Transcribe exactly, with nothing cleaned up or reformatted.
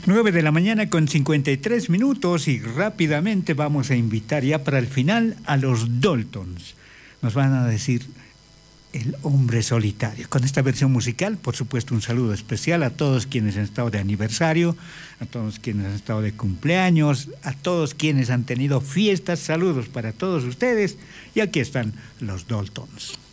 Nueve de la mañana con cincuenta y tres minutos y rápidamente vamos a invitar ya para el final a los Daltons. Nos van a decir El hombre solitario. Con esta versión musical, por supuesto, un saludo especial a todos quienes han estado de aniversario, a todos quienes han estado de cumpleaños, a todos quienes han tenido fiestas. Saludos para todos ustedes y aquí están los Daltons.